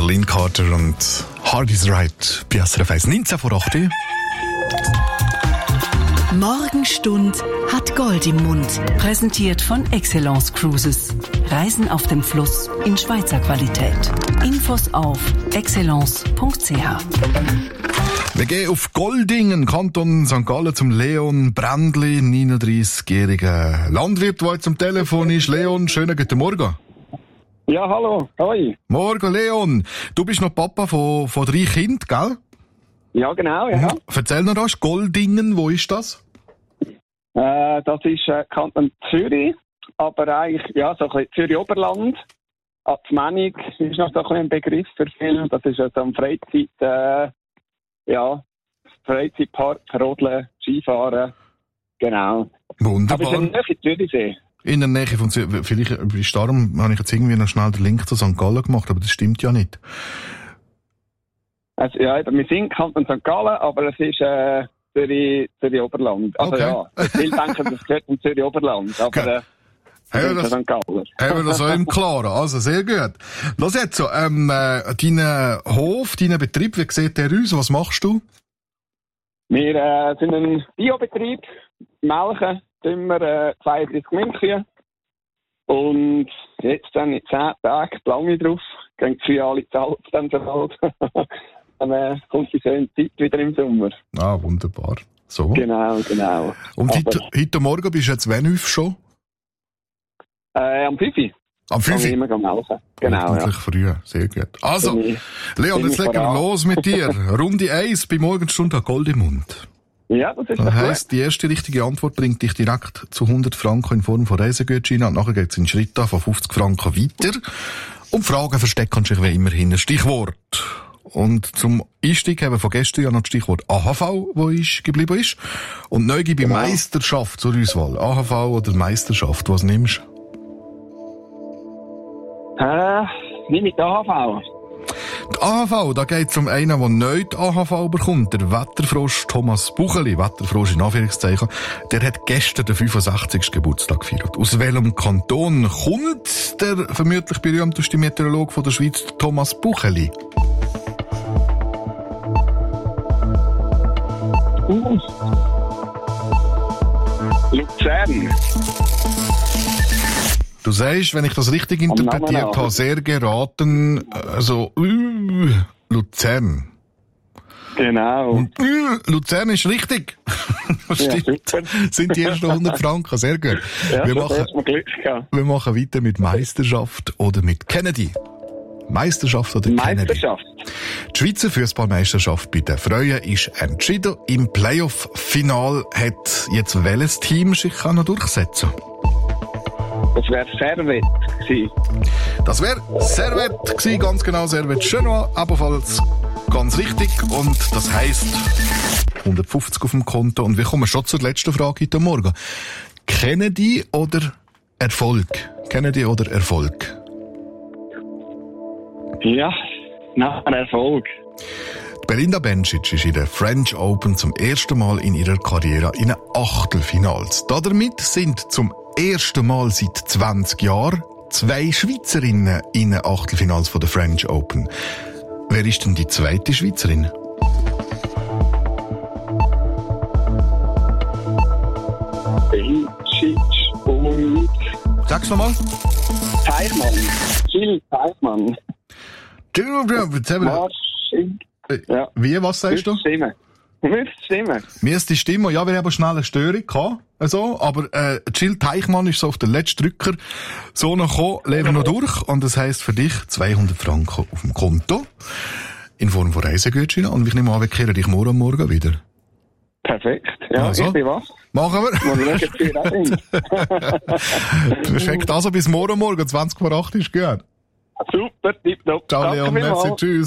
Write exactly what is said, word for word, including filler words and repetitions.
Lynn Carter und Hard is Right bei S R F eins. neunzehn vor acht. Morgenstund hat Gold im Mund. Präsentiert von Excellence Cruises. Reisen auf dem Fluss in Schweizer Qualität. Infos auf excellence punkt c h. Wir gehen auf Goldingen, Kanton Sankt Gallen, zum Leon Brändli, neununddreißigjähriger Landwirt, der jetzt am Telefon ist. Leon, schönen guten Morgen. Ja, hallo. Hoi. Morgen, Leon. Du bist noch Papa von, von drei Kindern, gell? Ja, genau, ja. Mhm. Erzähl noch das. Goldingen, wo ist das? Äh, das ist äh, Kanton Zürich, aber eigentlich, ja, so ein bisschen Zürich-Oberland. Azmenig ist noch so ein bisschen ein Begriff für viele. Das ist also am Freizeit, äh, ja, Freizeitpark, Rodeln, Skifahren, genau. Wunderbar. Aber es ist in der Nähe Zürichsee. In der Nähe von Zürich. Vielleicht ist darum, habe ich jetzt irgendwie noch schnell den Link zu Sankt Gallen gemacht, aber das stimmt ja nicht. Also, ja, wir sind Kanton Sankt Gallen, aber es ist äh, Zürich, Zürich-Oberland. Also Okay. ja, viele denken, das gehört zum Zürich-Oberland, aber äh, Haben wir das, Sankt Gallen. haben wir das auch im Klaren? Also, sehr gut. Los jetzt so, ähm, äh, deinen Hof, deinen Betrieb, wie sieht der aus? Was machst du? Wir äh, sind ein Biobetrieb, melken, tun wir äh, zweiunddreißig Milchkühe. Und jetzt dann in zehn Tagen, lange drauf, gehen die Kühe alle zu alt, dann so alt. Dann äh, kommt die schöne Zeit wieder im Sommer. Ah, wunderbar. So. Genau, genau. Und Aber, heute, heute Morgen bist du jetzt wann auf schon? Äh, am fünf Uhr. Am Kann fünf ich Uhr? immer melken. Genau, ja. Ordentlich früh. Sehr gut. Also, Bin ich- Leon, bin jetzt ich legen wir parat. los mit dir. Runde eins bei Morgenstunde hat Gold im Mund. Ja, das ist Das doch heisst, die erste richtige Antwort bringt dich direkt zu hundert Franken in Form von Reisegutscheinen. Und nachher geht es in Schritte von fünfzig Franken weiter. Und Fragen verstecken sich wie immer hinter Stichwort. Und zum Einstieg haben wir von gestern ja noch das Stichwort A H V, wo ist, geblieben ist. Und neu gibt Genau. Meisterschaft zur Auswahl. A H V oder Meisterschaft, was nimmst du? gut. Äh, wie mit der A H V. Die A H V, da geht es um einen, der neu die A H V bekommt. Der Wetterfrosch Thomas Bucheli, Wetterfrosch in Anführungszeichen, der hat gestern den fünfundsechzigsten Geburtstag gefeiert. Aus welchem Kanton kommt der vermutlich berühmteste Meteorologe von der Schweiz, Thomas Bucheli? Uh. Luzern. Du sagst, wenn ich das richtig Namen interpretiert nach. habe, sehr geraten, also äh, Luzern. Genau. Und äh, Luzern ist richtig. Ja, Stimmt. super. Sind die ersten hundert Franken, sehr gut. Ja, Wir das machen, erst mal Glück gehabt. wir machen weiter mit Meisterschaft oder mit Kennedy. Meisterschaft oder Kennedy? Meisterschaft. Die Schweizer Fußballmeisterschaft bei den Frauen ist entschieden. Im Playoff-Final hat jetzt welches Team sich kann noch durchsetzen? Das wäre Servet gewesen. Das wäre Servet gewesen, ganz genau, Servet Chenois, ebenfalls ganz richtig. Und das heisst hundertfünfzig auf dem Konto. Und wir kommen schon zur letzten Frage heute Morgen. Kennedy oder Erfolg? Kennedy oder Erfolg? Ja, nach einem Erfolg. Belinda Bencic ist in der French Open zum ersten Mal in ihrer Karriere in den Achtelfinals. Damit sind zum ersten Mal seit zwanzig Jahren zwei Schweizerinnen in den Achtelfinals von der French Open. Wer ist denn die zweite Schweizerin? Bencic und Sag's nochmal. Teichmann. Gilles Teichmann. Jetzt haben wir- Marsching. Äh, Ja. Wie, was sagst du? Müsste stimmen. Müsste stimmen. Mir ist die Stimme, ja, wir haben schnell eine Störung gehabt, also, aber äh, Jill Teichmann ist so auf den letzten Drücker so noch gekommen, leben wir noch durch und das heisst für dich zweihundert Franken auf dem Konto in Form von Reisegutscheinen und ich nehme an, wir kehren dich morgen Morgen wieder. Perfekt. Ja, Also. ich bin was. Machen wir. Mal schauen, wie wir auch sind. Perfekt, also bis morgen Morgen, zwanzig vor acht ist gut. Super, tipptopp. Ciao Danke Leon, merci, vielmals. tschüss.